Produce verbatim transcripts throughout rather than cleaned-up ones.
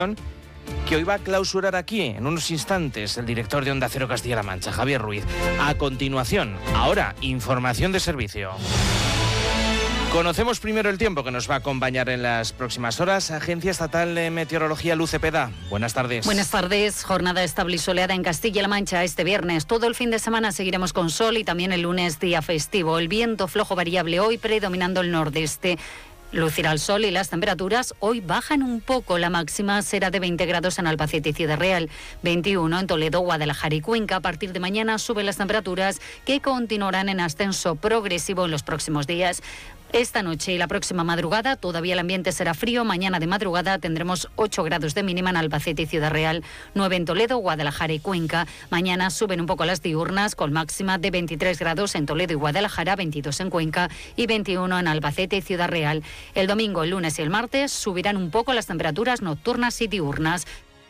que hoy va a clausurar aquí, en unos instantes, el director de Onda Cero Castilla-La Mancha, Javier Ruiz. A continuación, ahora, información de servicio. Conocemos primero el tiempo que nos va a acompañar en las próximas horas. Agencia Estatal de Meteorología, Luz Cepeda. Buenas tardes. Buenas tardes. Jornada estable y soleada en Castilla-La Mancha este viernes. Todo el fin de semana seguiremos con sol y también el lunes día festivo. El viento flojo variable hoy predominando el nordeste. Lucirá el sol y las temperaturas hoy bajan un poco. La máxima será de veinte grados en Albacete y Ciudad Real, veintiuno en Toledo, Guadalajara y Cuenca. A partir de mañana suben las temperaturas, que continuarán en ascenso progresivo en los próximos días. Esta noche y la próxima madrugada todavía el ambiente será frío. Mañana de madrugada tendremos ocho grados de mínima en Albacete y Ciudad Real, nueve en Toledo, Guadalajara y Cuenca. Mañana suben un poco las diurnas con máxima de veintitrés grados en Toledo y Guadalajara, veintidós en Cuenca y veintiuno en Albacete y Ciudad Real. El domingo, el lunes y el martes subirán un poco las temperaturas nocturnas y diurnas.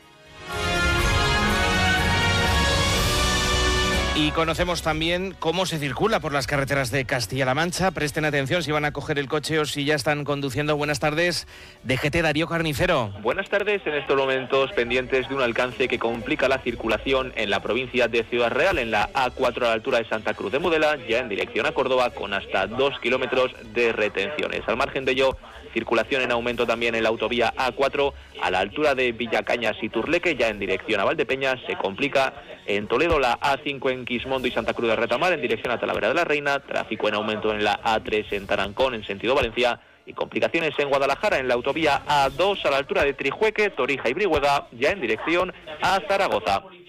Y conocemos también cómo se circula por las carreteras de Castilla-La Mancha. Presten atención si van a coger el coche o si ya están conduciendo. Buenas tardes, D G T Darío Carnicero. Buenas tardes, en estos momentos pendientes de un alcance que complica la circulación en la provincia de Ciudad Real, en la A cuatro a la altura de Santa Cruz de Mudela, ya en dirección a Córdoba, con hasta dos kilómetros de retenciones. Al margen de ello, circulación en aumento también en la autovía A cuatro a la altura de Villacañas y Turleque, ya en dirección a Valdepeñas. Se complica en Toledo la A cinco en Quismondo y Santa Cruz de Retamar en dirección a Talavera de la Reina. Tráfico en aumento en la A tres en Tarancón en sentido Valencia. Y complicaciones en Guadalajara en la autovía A dos a la altura de Trijueque, Torija y Brihuega, ya en dirección a Zaragoza.